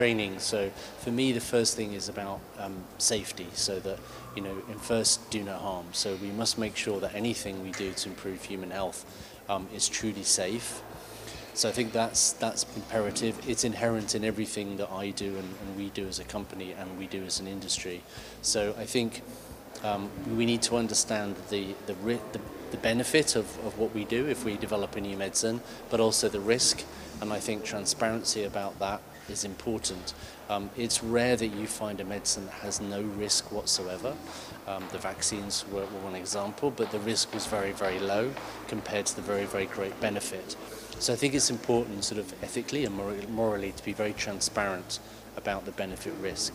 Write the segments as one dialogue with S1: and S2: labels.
S1: training. So for me, the first thing is about safety, so that, and first, do no harm. So we must make sure that anything we do to improve human health is truly safe. So I think that's imperative. It's inherent in everything that I do and we do as a company and we do as an industry. So I think we need to understand the benefit of what we do if we develop a new medicine, but also the risk. And I think transparency about that is important. It's rare that you find a medicine that has no risk whatsoever. The vaccines were one example, but the risk was very, very low compared to the very, very great benefit. So I think it's important, sort of ethically and morally, to be very transparent about the benefit risk.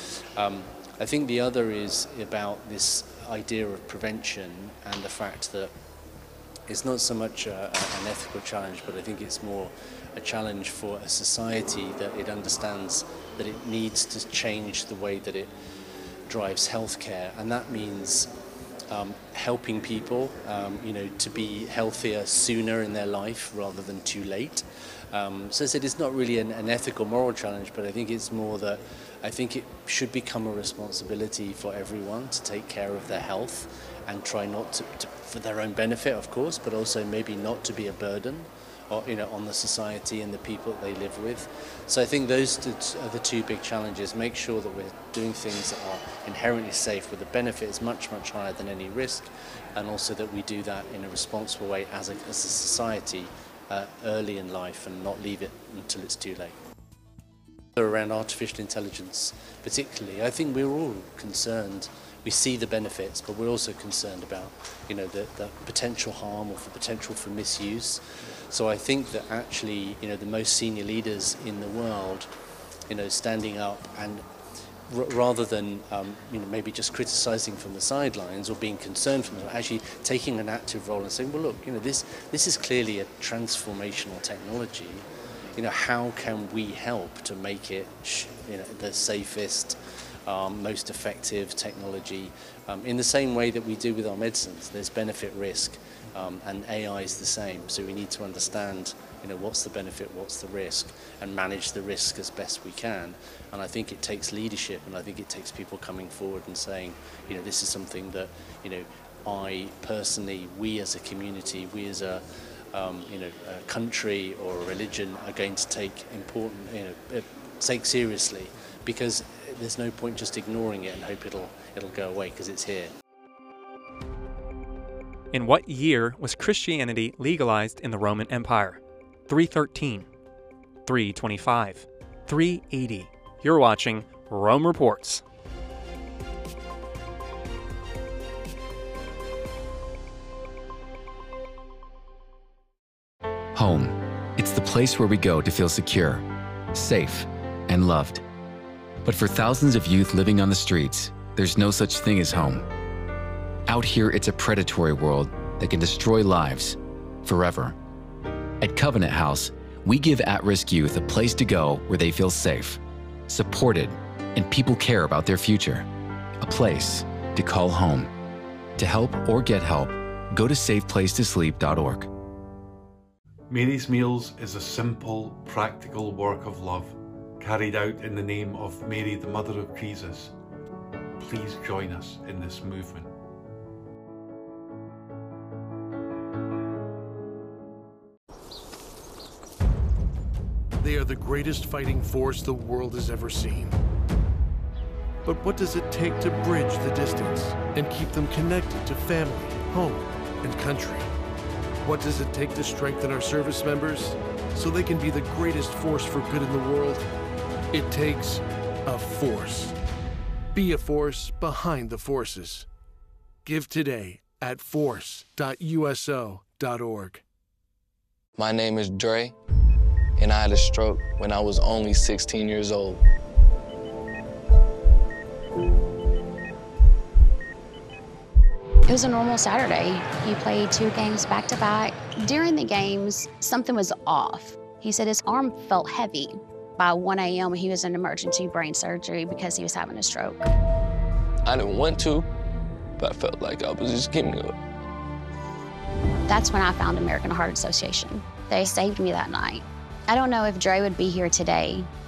S1: I think the other is about this idea of prevention and the fact that it's not so much an ethical challenge, but I think it's more a challenge for a society that it understands that it needs to change the way that it drives healthcare, and that means helping people, to be healthier sooner in their life rather than too late. So I said it's not really an ethical, moral challenge, but I think it's more that I think it should become a responsibility for everyone to take care of their health and try not to for their own benefit, of course, but also maybe not to be a burden on the society and the people that they live with. So I think those are the two big challenges. Make sure that we're doing things that are inherently safe, where the benefit is much, much higher than any risk, and also that we do that in a responsible way as a society early in life and not leave it until it's too late. Around artificial intelligence particularly, I think we're all concerned. We see the benefits, but we're also concerned about the potential harm or the potential for misuse. So I think that actually the most senior leaders in the world standing up and rather than maybe just criticizing from the sidelines or being concerned from them, actually taking an active role and saying, well, look, this is clearly a transformational technology. How can we help to make it the safest, most effective technology in the same way that we do with our medicines? There's benefit risk, and AI is the same. So we need to understand what's the benefit, what's the risk, and manage the risk as best we can. And I think it takes leadership, and I think it takes people coming forward and saying, this is something that I personally, we as a community, we as a country or a religion are going to take take seriously, because there's no point just ignoring it and hope it'll go away, because it's here.
S2: In what year was Christianity legalized in the Roman Empire? 313, 325, 380. You're watching Rome Reports.
S3: Home. It's the place where we go to feel secure, safe, and loved. But for thousands of youth living on the streets, there's no such thing as home. Out here, it's a predatory world that can destroy lives forever. At Covenant House, we give at-risk youth a place to go where they feel safe, supported, and people care about their future. A place to call home. To help or get help, go to safeplacetosleep.org.
S4: Mary's Meals is a simple, practical work of love carried out in the name of Mary, the Mother of Jesus. Please join us in this movement.
S5: They are the greatest fighting force the world has ever seen. But what does it take to bridge the distance and keep them connected to family, home, and country? What does it take to strengthen our service members so they can be the greatest force for good in the world? It takes a force. Be a force behind the forces. Give today at force.uso.org.
S6: My name is Dre, and I had a stroke when I was only 16 years old.
S7: It was a normal Saturday. He played 2 games back-to-back. During the games, something was off. He said his arm felt heavy. By 1 a.m., he was in emergency brain surgery because he was having a stroke.
S6: I didn't want to, but I felt like I was just giving up.
S7: That's when I found American Heart Association. They saved me that night. I don't know if Dre would be here today